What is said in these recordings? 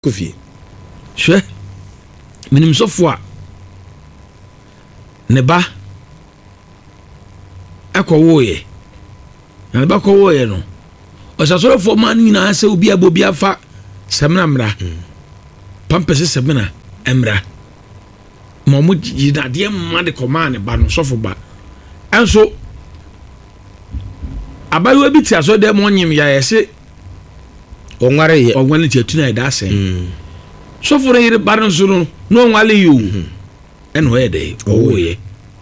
Kofi hwe minim sofo a ne ba ekowoye na ba kowoye no osasoro man nyina se obi abobi afa semna mra pampese semna emra mo jida de ma de command ba no sofo ba enso abayo bi ti aso de mo nyim ya yese onware ye onwale tietuna e da sen sofo re ba no so no onwale yo eno e de owoye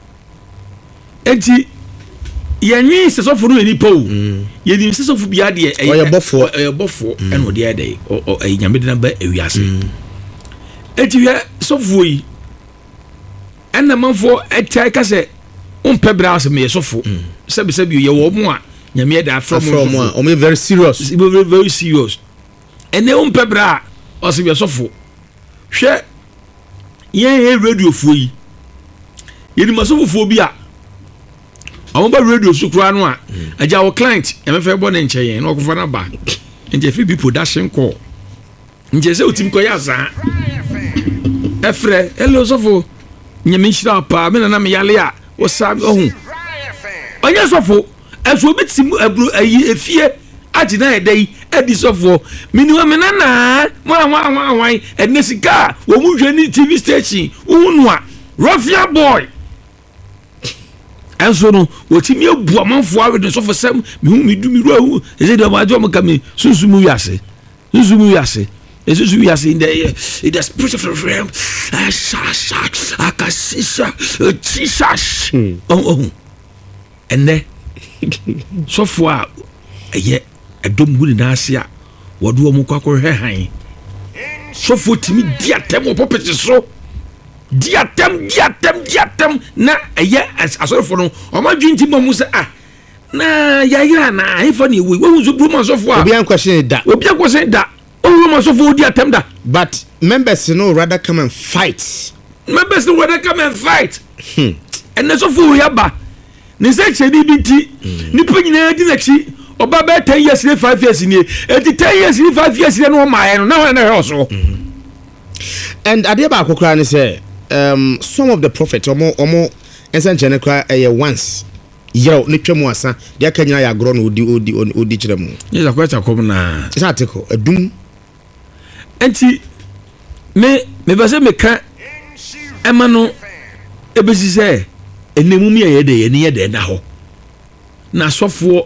enti yenyi se sofo no eni po yedi se sofo bia de oyebofo eno de de o nyame de na ba ewiase enti ye sofo yi ena manfo etai ka se umpe bra se me sofo sebi ye wo mo a nyame da from o me very serious very serious ene umpe bra o se be sofo hwe ye radio fo yi yedi masofo bi a awon ba radio sukura no a aja wo client e me fe bo ne nche yen no ko fa na ba nje fi bi production call nje se utim ko ya za efre hello sofo nyame shira pa me na me yale a wo sa ohun onye sofo eso bitim abru ayi efie agina edai edi sofo miniwa me na mo anwan enesika wo mu hwe ni TV station unu a Rufia boy enso no wotimi abu amanfo awe de sofo sem me hu me du mi ru eze de ma jo mo kame sunsumu wiase in the spirit of the realm akasisa Jesus enne sofo a eye edom gu ni na ase a wodo o mo kwakọ hwe han sofo timi diatem opopete so diatem na eye asorofo no o ma dwinti mo se na yayira na ifo ni we hu so bru mo sofo a obi an question da oh my so for diatem da but members no rather come and fight and so for yaba ni say chedi biti ni panyina di nachi oba be 10 years ni 5 years ni eti 10 years ni 5 years no ma no na na so and adeba akokra ni say some of the prophets omo ensan chene kra once yo ni twemu asa de akanyina ya agro no odi kiremu yes akwata kom na isa teko adum enti me base me ka ema no ebesi se enemu mi ye de ye de na ho na sofo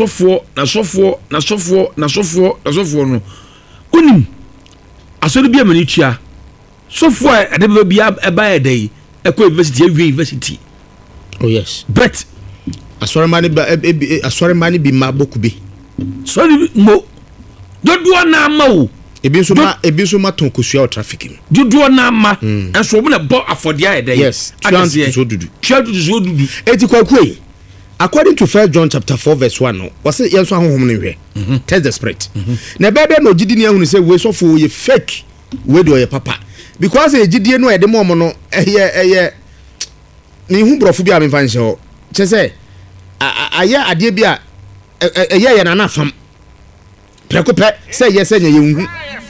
no unim asori bia mani tua sofo e de bia eba ye de university oh yes but asori mani bi maboku bi sorry mo dodo na ma o ebi so ma ton kosua o traffic dodo na ma enso mo na bo afode aye dey yes so dudu eti kwakwe according to 1 John chapter 4 verse 1 no was say yenso ahohom ne hwe test the spirit na bebe no gidi ne ahunu say we so for ye fake we do ye papa because e gidi no e de mo no eye ni hu brofo bi a me fan ho che say aya ade bi a eye na na fam prekope say yes enya ye hu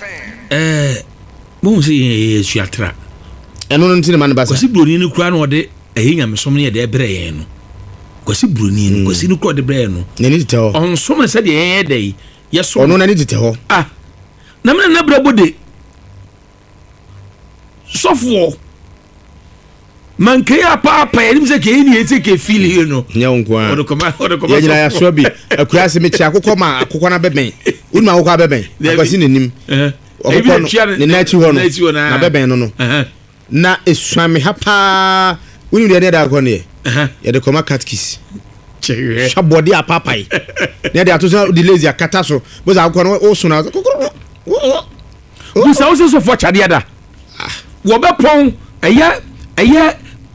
mo se ye suatra eno no ntine man ba kwasi broni ni kura no de ehenya mesom ne de ebre yen no kwasi broni ni kwasi ni kura de bre no nani tete ho on so me se de yen de yeso ono nani tete ho na me na bra bode sofo manke ya papa enim se ke ni ete ke feel you know nya onkwa odo koma ya nyina ya so bi akura se me chi akokọ ma akokọ na beben unu akokọ abeben akwasi nenim okokọ ne na chi ho no na beben no na esuame hapa unu de da akọ ne ya de koma catkis chewe shabodi apapai ne de atoso de lazy akata so bo za akọ no o so na bu sa o se so for chade ada wo be pon eye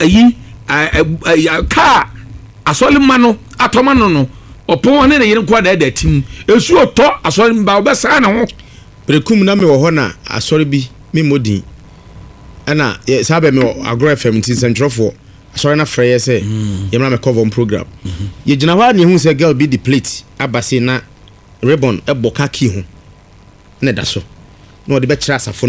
ka asole mano atoma no opon ne yire kwa da tim esu oto asole mba obesa na ho prekum na me wo ho na asore bi me modin ana sabe me agro fm tin centrofo asore na freye say ye mra me cover program ye gina ho na hu say girl be the plate abase na ribbon eboka ki ho ne da so na ɔde bɛkyerɛ asafo